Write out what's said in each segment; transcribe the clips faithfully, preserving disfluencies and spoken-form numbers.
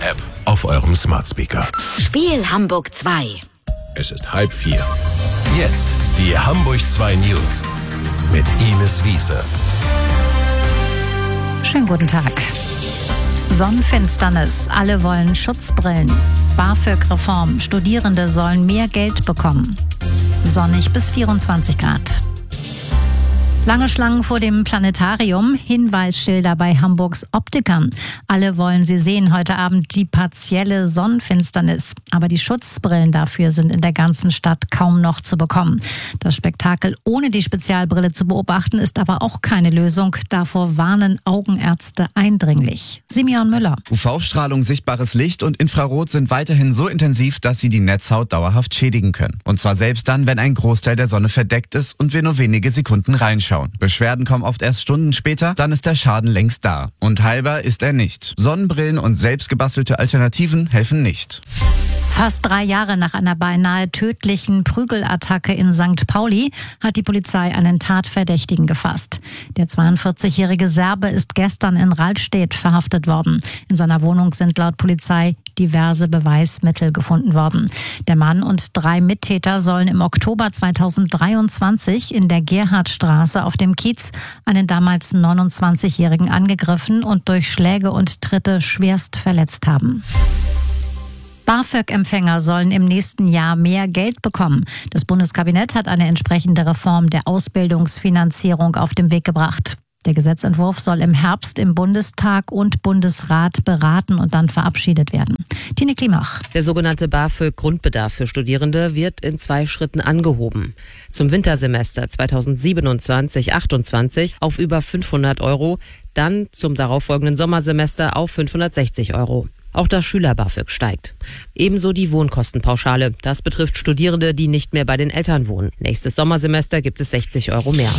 App auf eurem Smart Speaker. Spiel Hamburg zwei. Es ist halb vier. Jetzt die Hamburg zwei News mit Ines Wiese. Schönen guten Tag. Sonnenfinsternis. Alle wollen Schutzbrillen. BAföG-Reform. Studierende sollen mehr Geld bekommen. Sonnig bis vierundzwanzig Grad. Lange Schlangen vor dem Planetarium, Hinweisschilder bei Hamburgs Optikern. Alle wollen sie sehen heute Abend, die partielle Sonnenfinsternis. Aber die Schutzbrillen dafür sind in der ganzen Stadt kaum noch zu bekommen. Das Spektakel ohne die Spezialbrille zu beobachten ist aber auch keine Lösung. Davor warnen Augenärzte eindringlich. Simeon Müller. U V-Strahlung, sichtbares Licht und Infrarot sind weiterhin so intensiv, dass sie die Netzhaut dauerhaft schädigen können. Und zwar selbst dann, wenn ein Großteil der Sonne verdeckt ist und wir nur wenige Sekunden reinschauen. Beschwerden kommen oft erst Stunden später, dann ist der Schaden längst da. Und heilbar ist er nicht. Sonnenbrillen und selbstgebastelte Alternativen helfen nicht. Fast drei Jahre nach einer beinahe tödlichen Prügelattacke in Sankt Pauli hat die Polizei einen Tatverdächtigen gefasst. Der zweiundvierzigjährige Serbe ist gestern in Rahlstedt verhaftet worden. In seiner Wohnung sind laut Polizei diverse Beweismittel gefunden worden. Der Mann und drei Mittäter sollen im Oktober zweitausenddreiundzwanzig in der Gerhardstraße auf dem Kiez einen damals neunundzwanzigjährigen angegriffen und durch Schläge und Tritte schwerst verletzt haben. BAföG-Empfänger sollen im nächsten Jahr mehr Geld bekommen. Das Bundeskabinett hat eine entsprechende Reform der Ausbildungsfinanzierung auf den Weg gebracht. Der Gesetzentwurf soll im Herbst im Bundestag und Bundesrat beraten und dann verabschiedet werden. Tine Klimach. Der sogenannte BAföG-Grundbedarf für Studierende wird in zwei Schritten angehoben. Zum Wintersemester zweitausendsiebenundzwanzig achtundzwanzig auf über fünfhundert Euro, dann zum darauffolgenden Sommersemester auf fünfhundertsechzig Euro. Auch das Schüler-BAföG steigt. Ebenso die Wohnkostenpauschale. Das betrifft Studierende, die nicht mehr bei den Eltern wohnen. Nächstes Sommersemester gibt es sechzig Euro mehr.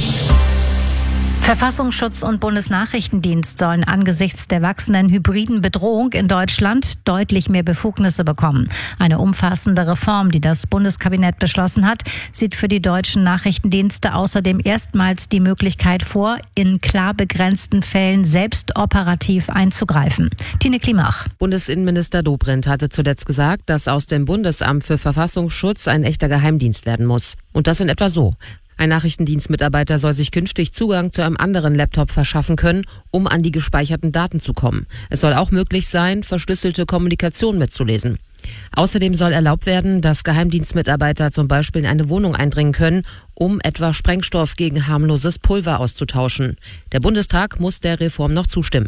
Verfassungsschutz und Bundesnachrichtendienst sollen angesichts der wachsenden hybriden Bedrohung in Deutschland deutlich mehr Befugnisse bekommen. Eine umfassende Reform, die das Bundeskabinett beschlossen hat, sieht für die deutschen Nachrichtendienste außerdem erstmals die Möglichkeit vor, in klar begrenzten Fällen selbst operativ einzugreifen. Tine Klimach. Bundesinnenminister Dobrindt hatte zuletzt gesagt, dass aus dem Bundesamt für Verfassungsschutz ein echter Geheimdienst werden muss. Und das in etwa so. Ein Nachrichtendienstmitarbeiter soll sich künftig Zugang zu einem anderen Laptop verschaffen können, um an die gespeicherten Daten zu kommen. Es soll auch möglich sein, verschlüsselte Kommunikation mitzulesen. Außerdem soll erlaubt werden, dass Geheimdienstmitarbeiter zum Beispiel in eine Wohnung eindringen können, um etwa Sprengstoff gegen harmloses Pulver auszutauschen. Der Bundestag muss der Reform noch zustimmen.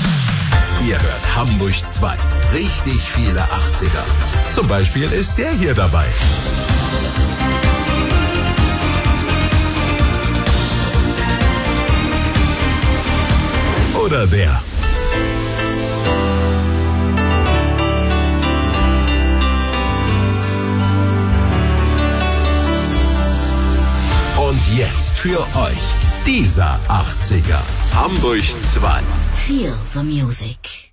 Ihr hört Hamburg zwei. Richtig viele achtziger. Zum Beispiel ist der hier dabei. Oder der. Und jetzt für euch dieser achtziger. Hamburg zwei. Feel the music.